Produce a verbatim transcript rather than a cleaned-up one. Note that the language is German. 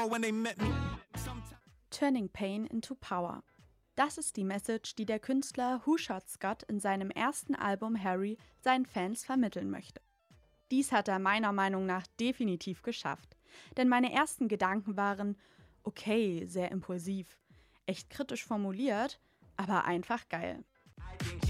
Turning Pain into Power. Das ist die Message, die der Künstler Who Shot Scott in seinem ersten Album Harry seinen Fans vermitteln möchte. Dies hat er meiner Meinung nach definitiv geschafft. Denn meine ersten Gedanken waren, okay, sehr impulsiv, echt kritisch formuliert, aber einfach geil.